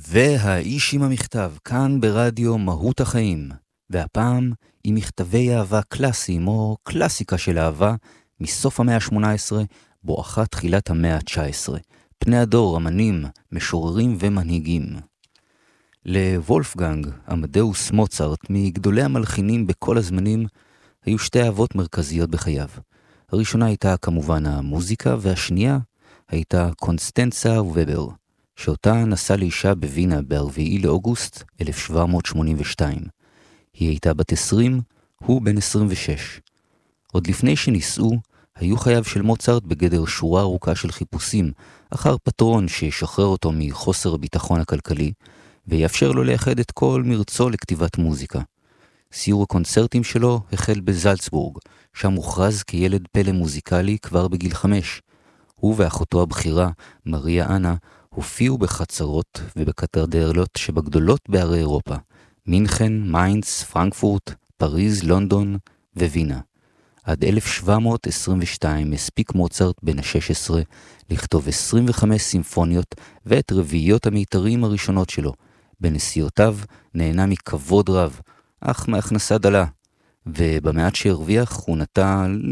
והאיש עם המכתב, כאן ברדיו מהות החיים, והפעם עם מכתבי אהבה קלאסיים או קלאסיקה של אהבה מסוף המאה ה-18 בואכה תחילת המאה ה-19. פני הדור, אמנים, משוררים ומנהיגים. לוולפגנג, עמדאוס מוצרט, מגדולי המלחינים בכל הזמנים, היו שתי אהבות מרכזיות בחייו. הראשונה הייתה כמובן המוזיקה, והשנייה הייתה קונסטנצה ובר, שאותה נשא לאישה בווינה ב4 לאוגוסט 1782. היא הייתה בת 20, הוא בן 26. עוד לפני שנישאו, היו חייו של מוצרט בגדר שורה ארוכה של חיפושים, אחר פטרון שישחרר אותו מחוסר הביטחון הכלכלי, ויאפשר לו לייחד את כל מרצו לכתיבת מוזיקה. סיור הקונצרטים שלו החל בזלצבורג, שם הוכרז כילד פלא מוזיקלי כבר בגיל 5. הוא ואחותו הבכירה, מריה אנה, הופיעו בחצרות ובקתדרלות שבגדולות בערי אירופה, מינכן, מיינץ, פרנקפורט, פריז, לונדון ווינה. עד 1722 הספיק מוצרט בן ה-16 לכתוב 25 סימפוניות ואת רביעיות המיתרים הראשונות שלו. בנסיעותיו נהנה מכבוד רב, אך מהכנסה דלה, ובמעט שהרוויח הוא נטע